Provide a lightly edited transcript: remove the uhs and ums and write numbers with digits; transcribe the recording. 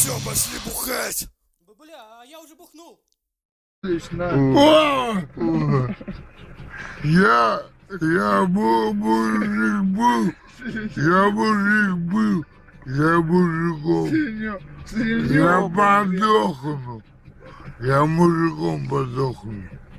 Все, пошли бухать. Бабуля, а я уже бухнул. Я мужик был, я мужиком. Я подохну. Я мужиком подохну.